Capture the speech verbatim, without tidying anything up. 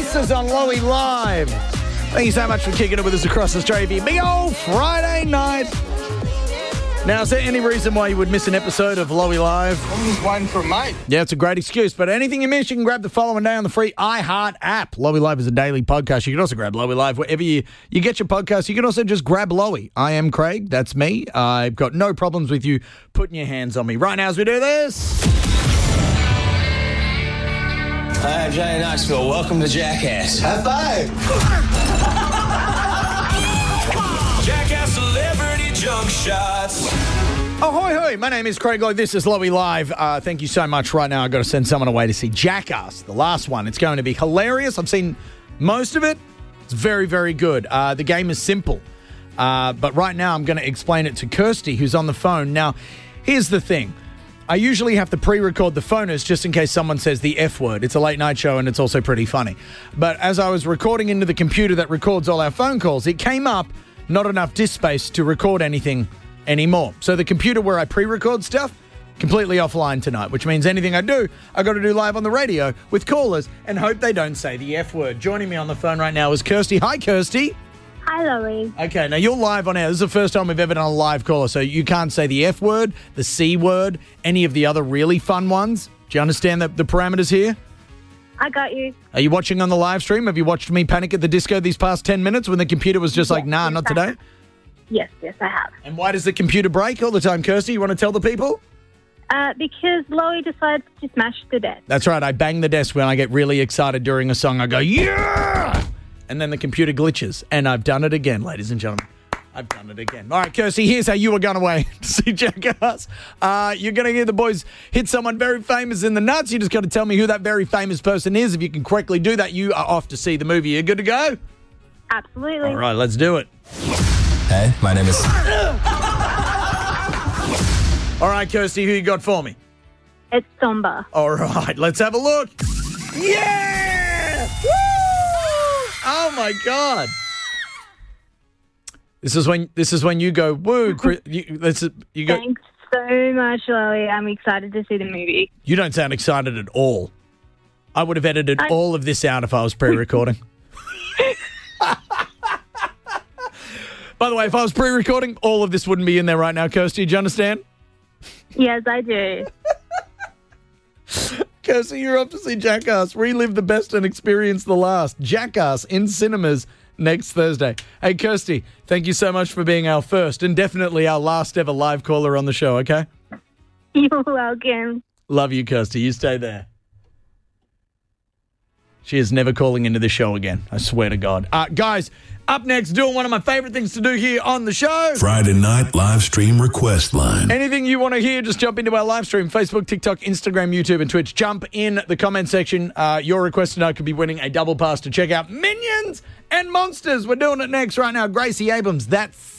Monsters on Lowy Live. Thank you so much for kicking it with us across Australia. Big old Friday night. Now, is there any reason why you would miss an episode of Lowy Live? I'm just waiting for a mate. Yeah, it's a great excuse. But anything you miss, you can grab the following day on the free iHeart app. Lowy Live is a daily podcast. You can also grab Lowy Live wherever you, you get your podcast. You can also just grab Lowy. I am Craig. That's me. I've got no problems with you putting your hands on me. Right now as we do this. Hi, I'm Johnny Knoxville. Welcome to Jackass. High five. Jackass Celebrity Junk Shots. Ahoy, hoy. My name is Craig Lloyd. This is Lowy Live. Uh, thank you so much. Right now, I've got to send someone away to see Jackass, the last one. It's going to be hilarious. I've seen most of it. It's very, very good. Uh, the game is simple. Uh, but right now, I'm going to explain it to Kirsty, who's on the phone. Now, here's the thing. I usually have to pre-record the phoners just in case someone says the F word. It's a late night show and it's also pretty funny. But as I was recording into the computer that records all our phone calls, it came up not enough disk space to record anything anymore. So the computer where I pre-record stuff, completely offline tonight, which means anything I do, I got to do live on the radio with callers and hope they don't say the F word. Joining me on the phone right now is Kirsty. Hi, Kirsty. Hi, Lowy. Okay, now you're live on air. This is the first time we've ever done a live caller, so you can't say the F word, the C word, any of the other really fun ones. Do you understand the, the parameters here? I got you. Are you watching on the live stream? Have you watched me Panic at the Disco these past ten minutes when the computer was just like, Yes, nah, yes, not I today? have. Yes, yes, I have. And why does the computer break all the time, Kirsty? You want to tell the people? Uh, because Lowy decides to smash the desk. That's right. I bang the desk when I get really excited during a song. I go, yeah! And then the computer glitches. And I've done it again, ladies and gentlemen. I've done it again. All right, Kirsty, here's how you were going away to see Jackass. Uh, you're going to hear the boys hit someone very famous in the nuts. You just got to tell me who that very famous person is. If you can correctly do that, you are off to see the movie. You good to go? Absolutely. All right, let's do it. Hey, my name is... All right, Kirsty, who you got for me? It's Somba. All right, let's have a look. Yeah! Woo! Oh, my God. This is when this is when you go, woo, Chris, you, this is, you go. Thanks so much, Lowy. I'm excited to see the movie. You don't sound excited at all. I would have edited I- all of this out if I was pre-recording. By the way, if I was pre-recording, all of this wouldn't be in there right now, Kirsty. Do you understand? Yes, I do. Kirsty, you're off to see Jackass. Relive the best and experience the last. Jackass in cinemas next Thursday. Hey, Kirsty, thank you so much for being our first and definitely our last ever live caller on the show, okay? You're welcome. Love you, Kirsty. You stay there. She is never calling into this show again. I swear to God. Uh, guys, up next, doing one of my favorite things to do here on the show. Friday night live stream request line. Anything you want to hear, just jump into our live stream. Facebook, TikTok, Instagram, YouTube, and Twitch. Jump in the comment section. Uh, your request tonight could be winning a double pass to check out Minions and Monsters. We're doing it next right now. Gracie Abrams, that's